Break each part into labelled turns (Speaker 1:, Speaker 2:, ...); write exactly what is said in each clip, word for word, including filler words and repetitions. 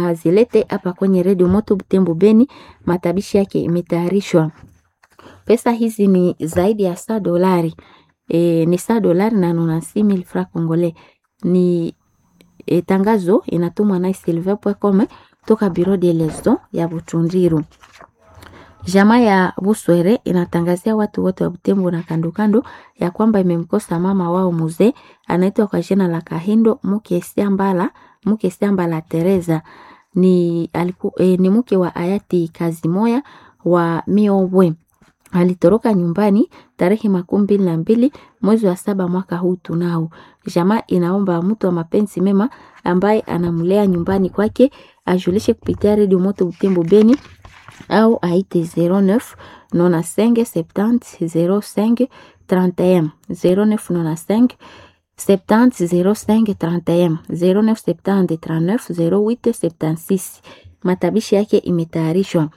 Speaker 1: azilete hapa kwenye redio Moto Butembo Beni. Matabishi yake imetayarishwa. Pesa hizi ni zaidi ya saa dolari e, ni saa dolari na nona six mille francs congolais. Ni e, tangazo inatumwa na sylvain point com toka bureau de liaison ya Butundiru. Jamaa ya Buswere inatangazia watu wote wa Butembo na kando kando ya kwamba imemkosa mama wao mzee anaitwa kwa jina la Kahindo Muke Siambala, Muke Siambala Teresa. Ni aliku, e, ni mke wa hayati Kazimoya wa Miobwe. Alitoroka nyumbani tarehe makumi mbili na mbili mwezi wa saba mwaka huu tunao. Jamaa inaomba mtu wa mapenzi mema ambaye anamlea nyumbani kwake ajulishe kupitia redio Moto Butembo Beni au aite zero neuf ninety-cinq seventy zero cinq trente et un zero neuf ninety-cinq seventy zero cinq trente et un zero neuf seventy trente-neuf zero huit seventy-six. Matabishi yake imetayarishwa.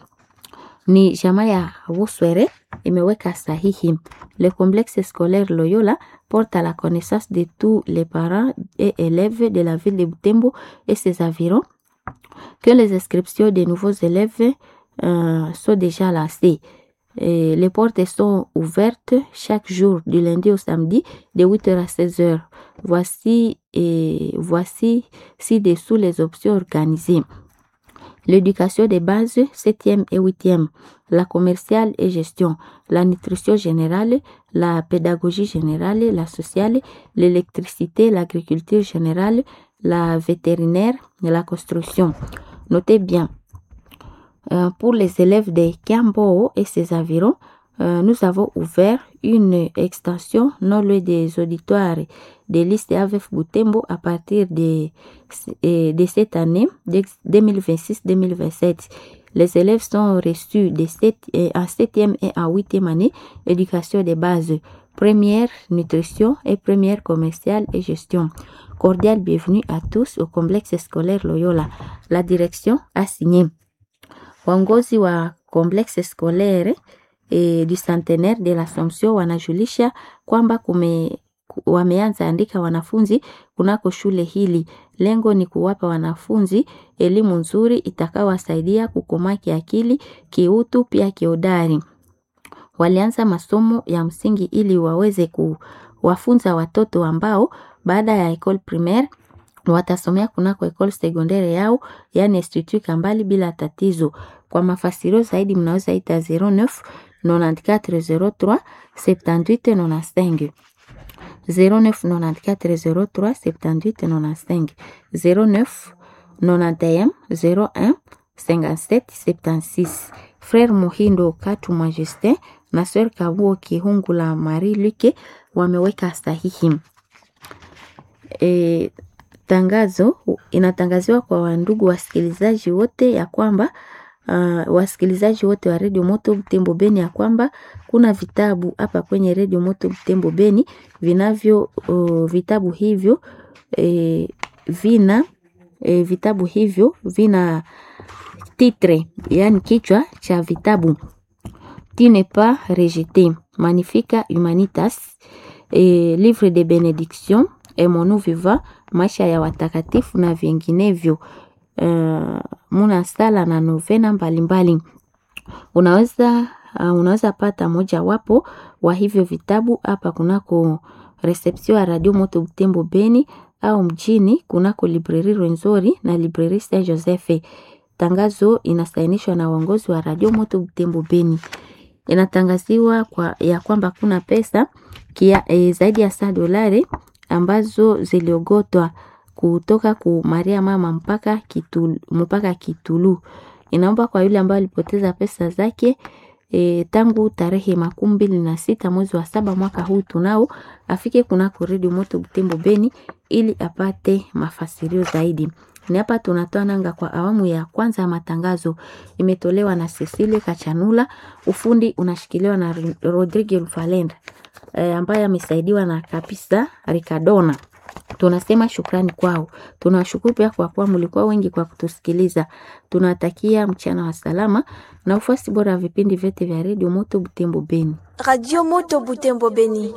Speaker 1: Ni jamaa ya Buswere imeweka sahihi. Le complexe scolaire Loyola porte à la connaissance de tous les parents et élèves de la ville de Butembo et ses environs que les inscriptions des nouveaux élèves euh, sont déjà lancées. Et les portes sont ouvertes chaque jour du lundi au samedi de huit heures à seize heures. Voici et voici ci-dessous les options organisées. L'éducation de base, septième et huitième, la commerciale et gestion, la nutrition générale, la pédagogie générale, la sociale, l'électricité, l'agriculture générale, la vétérinaire et la construction. Notez bien, euh, pour les élèves de Kiambo et ses environs, euh, nous avons ouvert une extension non loin des auditoires des listes A V F Butembo à partir de, de cette année deux mille vingt-six deux mille vingt-sept. Les élèves sont reçus de sept, en septième et en huitième année, éducation de base, première nutrition et première commerciale et gestion. Cordial bienvenue à tous au complexe scolaire Loyola. La direction a signé. Wangozi wa complexe scolaire e, du centenaire de l'Assomption wanajulisha kwamba kume wameanza andika wanafunzi kunako shule hili. Lengo ni kuwapa wanafunzi elimu nzuri itakayowasaidia kukomaa kiakili, kiutu pia kiodari. Walianza masomo ya msingi ili waweze kuwafunza watoto ambao baada ya école primaire watasomea kunako école secondaire yao, yani Institut Kambali bila tatizo. Kwa mafasirio zaidi mnaweza ita zero neuf ninety-quatre zero trois seventy-huit ninety-cinq zero neuf ninety-quatre zero trois seventy-huit ninety-cinq zero neuf ninety-un zero un cinquante-sept seventy-six. Frère Muhindo Katu Majesté na Sœur Kabuo Kihungula Marie Luke wameweka sahihi. E, tangazo inatangaziwa kwa wandugu wasikilizaji wote ya kwamba uh, wasikilizaji wote wa Radio Moto Butembo Beni ya kwamba kuna vitabu hapa kwenye Radio Moto Butembo Beni vinavyo uh, vitabu hivyo e, vina e, vitabu hivyo vina titre, yani kichwa cha vitabu Tu n'es pas rejeté, Magnifica Humanitas, e, Livre de Benediction, Emonu Viva, Maisha ya Watakatifu na vinginevyo. Uh, muna sala na novena mbalimbali. Unaweza uh, unaweza pata moja wapo wa hivyo vitabu hapa kunako reception ya Radio Moto Butembo Beni au mjini kunako Librairie Rwenzori na Librairie Saint Joseph. Tangazo inasainishwa na uongozi wa Radio Moto Butembo Beni. Inatangaziwa kwa ya kwamba kuna pesa kia, e, zaidi ya saa dolari ambazo ziliogotwa kutoka ku Maria Mama mpaka Kitulu, mpaka Kitulu. Inaomba kwa yule ambaye alipoteza pesa zake e, tangu tarehe makumi mbili na sita mwezi wa saba mwaka huu tunao afike kunako Radio Moto Butembo Beni ili apate mafasirio zaidi. Ni hapa tunatoa nanga kwa awamu ya kwanza ya matangazo. Imetolewa na Cecile Kachanula, ufundi unashikiliwa na Rodrigue Rufalenda e, ambaye amesaidiwa na Kapisa Ricardona. Tunasema shukrani kwao. Tunashukuru pia kwa kuwa mlikuwa wengi kwa kutusikiliza. Tunatakia mchana wa salama na ufuasi bora vipindi vyote vya Radio Moto Butembo Beni.
Speaker 2: Radio Moto Butembo Beni.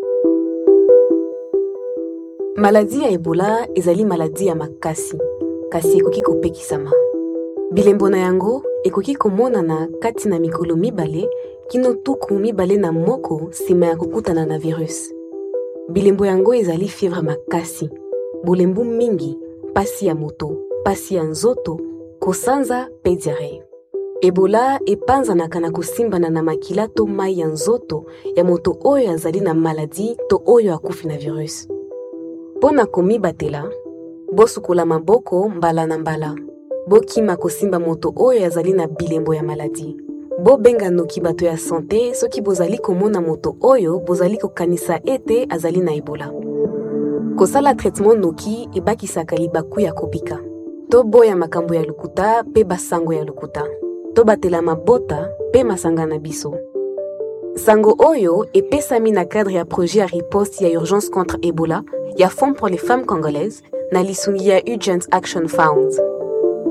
Speaker 3: Maladie ya Ebola ezali maladie ya makasi. kasi ekoki kopekisama. Bilembo na yango ekoki komonana kati na mikolo mibale kino tuku mibale na moko nsima ya kokutana na virus. Bilembo yango ezali fievre makasi, bolembu mingi, pasi ya moto, pasi ya nzoto, kosanza pe diarrhée. Ebola epanzanaka na kosimbana na makila to mai ya nzoto ya moto oyo azali na maladi to oyo akufi na virus. Pona komibatela, bosukola maboko mbala na mbala. Bokima kosimba moto oyo azali na bilembo ya maladi. Bobenga noki bato ya santé soki bozali komona moto oyo bozali kokanisa ete azali na Ebola. Kosala traitement noki ebakisaka libaku ya kobika. To boya makambo ya lukuta pe basango ya lukuta. To batela mabota pe masanga na biso. Sango oyo epesami na cadre ya projet ya riposte ya urgence contre Ebola ya Fonds pour les femmes congolaises na lisungi ya Urgent Action Fund.